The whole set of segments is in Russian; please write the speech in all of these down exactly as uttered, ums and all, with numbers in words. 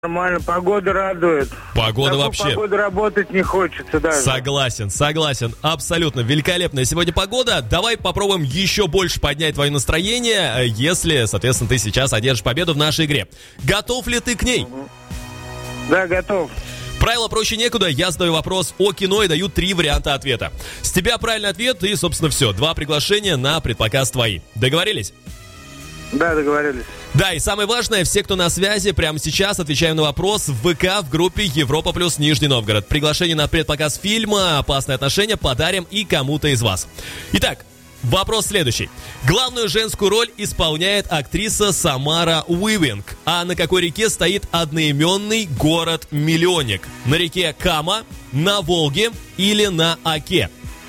Нормально, погода радует. Погода Такую вообще. Погода работать не хочется даже. Согласен, согласен, абсолютно великолепная сегодня погода. Давай попробуем еще больше поднять твое настроение, если, соответственно, ты сейчас одержишь победу в нашей игре. Готов ли ты к ней? Да, готов. Правило проще некуда, я задаю вопрос о кино и даю три варианта ответа. С тебя правильный ответ и, собственно, все. Два приглашения на предпоказ твои. Договорились? Да, договорились. Да, и самое важное, все, кто на связи, прямо сейчас отвечаем на вопрос в ВК в группе Европа плюс Нижний Новгород. Приглашение на предпоказ фильма «Опасные отношения» подарим и кому-то из вас. Итак, вопрос следующий. Главную женскую роль исполняет актриса Самара Уивинг. А на какой реке стоит одноименный город-миллионник? На реке Кама, на Волге или на Оке?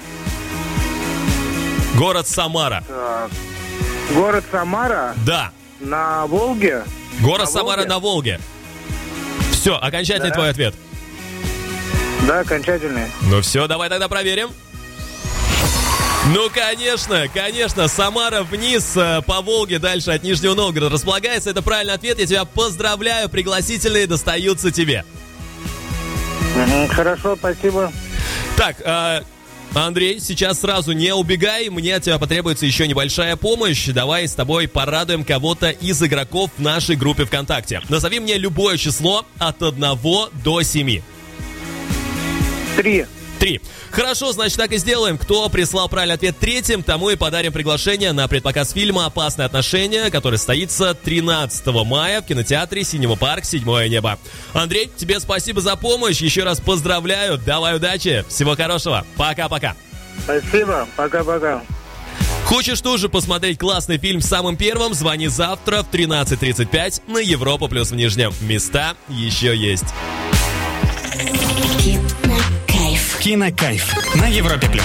Город Самара. Так. Город Самара? Да. На Волге? Город на Самара Волге? на Волге. Все, окончательный Да. твой ответ. Да, окончательный. Ну все, давай тогда проверим. Ну, конечно, конечно, Самара вниз э, по Волге, дальше от Нижнего Новгорода располагается. Это правильный ответ, я тебя поздравляю, пригласительные достаются тебе. Угу, хорошо, спасибо. Так, э, Андрей, сейчас сразу не убегай, мне от тебя потребуется еще небольшая помощь. Давай с тобой порадуем кого-то из игроков в нашей группе ВКонтакте. Назови мне любое число от одного до семи. Три. Три. Хорошо, значит, так и сделаем. Кто прислал правильный ответ третьим, тому и подарим приглашение на предпоказ фильма «Опасные отношения», который состоится тринадцатого мая в кинотеатре «Синема Парк. Седьмое небо». Андрей, тебе спасибо за помощь. Еще раз поздравляю. Давай удачи. Всего хорошего. Пока-пока. Спасибо. Пока-пока. Хочешь тоже посмотреть классный фильм самым первым? Звони завтра в тринадцать тридцать пять на Европа плюс в Нижнем. Места еще есть. Кинокайф на Европе плюс.